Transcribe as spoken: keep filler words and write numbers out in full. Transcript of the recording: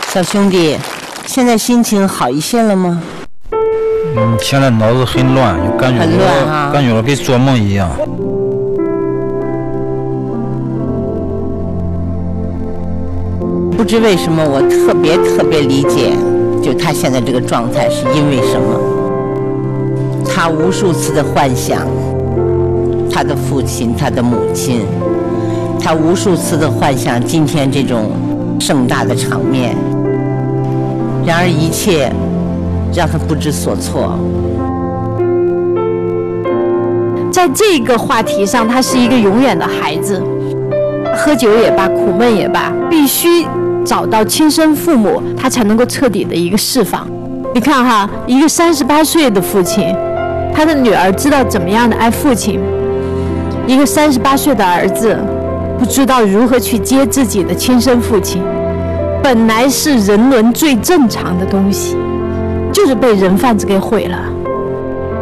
小兄弟，现在心情好一些了吗？ 嗯，现在脑子很乱，就感觉很乱啊， 感觉我跟做梦一样。 不知为什么，我特别特别理解，就他现在这个状态是因为什么？他无数次的幻想他的父亲，他的母亲，他无数次的幻想今天这种盛大的场面，然而一切让他不知所措。 在这个话题上，他是一个永远的孩子，喝酒也罢，苦闷也罢，必须找到亲生父母，他才能够彻底的一个释放。你看哈，一个三十八岁的父亲，他的女儿知道怎么样的爱父亲，一个三十八岁的儿子不知道如何去接自己的亲生父亲。本来是人伦最正常的东西，就是被人贩子给毁了。